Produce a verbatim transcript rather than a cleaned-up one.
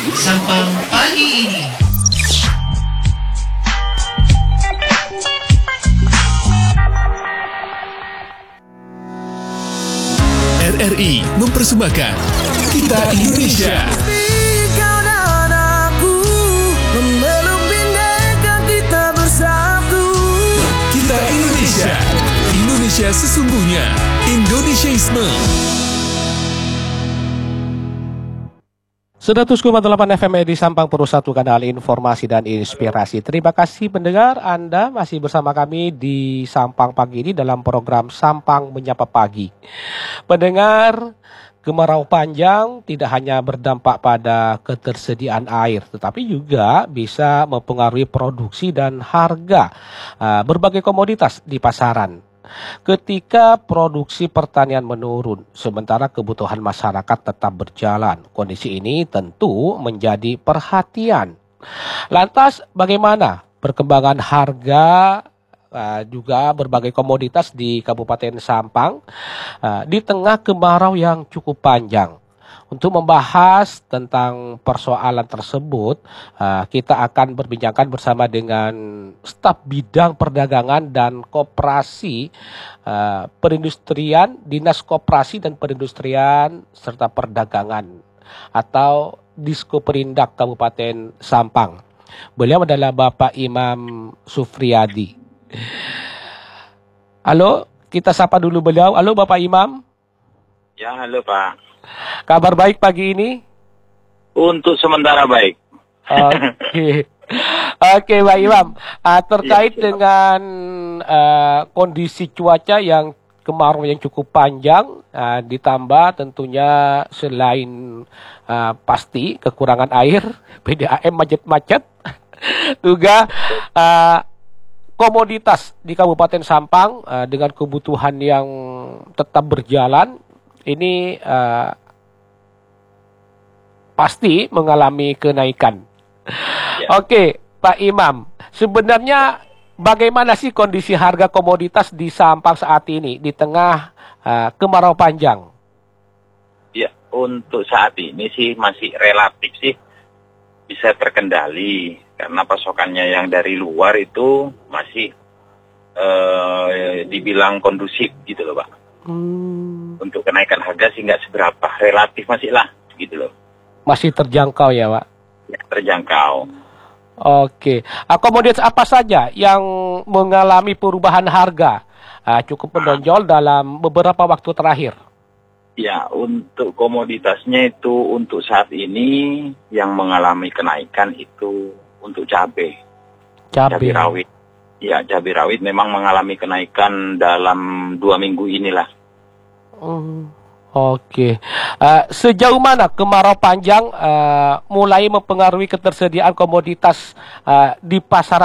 Sampang pagi ini. R R I mempersembahkan Kita Indonesia. Kau dan aku memeluk bineka kita bersatu. Kita Indonesia. Indonesia sesungguhnya. Indonesiaisme. seratus koma delapan F M di Sampang Pro satu, kanal informasi dan inspirasi. Terima kasih pendengar, Anda masih bersama kami di Sampang pagi ini dalam program Sampang Menyapa Pagi. Pendengar, kemarau panjang tidak hanya berdampak pada ketersediaan air, tetapi juga bisa mempengaruhi produksi dan harga uh, berbagai komoditas di pasaran. Ketika produksi pertanian menurun, sementara kebutuhan masyarakat tetap berjalan, kondisi ini tentu menjadi perhatian. Lantas, bagaimana perkembangan harga uh, juga berbagai komoditas di Kabupaten Sampang uh, di tengah kemarau yang cukup panjang? Untuk membahas tentang persoalan tersebut, uh, kita akan berbincangkan bersama dengan staf bidang perdagangan dan koperasi uh, perindustrian, Dinas Koperasi dan Perindustrian serta Perdagangan atau Diskoperindak Kabupaten Sampang. Beliau adalah Bapak Imam Sufriyadi. Halo, kita sapa dulu beliau. Halo Bapak Imam. Ya, halo Pak. Kabar baik pagi ini? Untuk sementara baik. Oke, oke Pak Imam. Uh, terkait ya, dengan uh, kondisi cuaca yang kemarau yang cukup panjang, uh, ditambah tentunya selain uh, pasti kekurangan air, P D A M macet-macet, juga uh, komoditas di Kabupaten Sampang uh, dengan kebutuhan yang tetap berjalan. Ini uh, pasti mengalami kenaikan. Ya. Oke, Pak Imam, sebenarnya bagaimana sih kondisi harga komoditas di Sampang saat ini di tengah uh, kemarau panjang? Ya, untuk saat ini sih masih relatif sih bisa terkendali karena pasokannya yang dari luar itu masih uh, dibilang kondusif gitu loh, Pak. Hmm. Untuk kenaikan harga sih nggak seberapa, relatif masih lah gitu loh. Masih terjangkau ya Pak? Ya, terjangkau. Oke, komoditas apa saja yang mengalami perubahan harga uh, cukup menonjol dalam beberapa waktu terakhir? Ya, untuk komoditasnya itu untuk saat ini yang mengalami kenaikan itu untuk cabai. Cabai. Cabai rawit. Ya, cabai rawit memang mengalami kenaikan dalam dua minggu inilah. Hmm, Oke, uh, sejauh mana kemarau panjang uh, mulai mempengaruhi ketersediaan komoditas uh, di pasaran